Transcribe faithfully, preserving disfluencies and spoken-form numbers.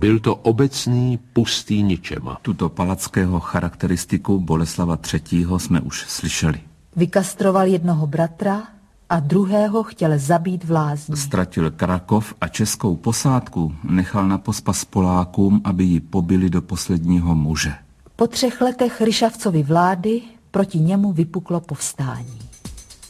Byl to obecný pustý ničema. Tuto palackého charakteristiku Boleslava třetího. jsme už slyšeli. Vykastroval jednoho bratra a druhého chtěl zabít v lázni. Ztratil Krakov a českou posádku nechal na pospas Polákům, aby ji pobili do posledního muže. Po třech letech Ryšavcovy vlády proti němu vypuklo povstání.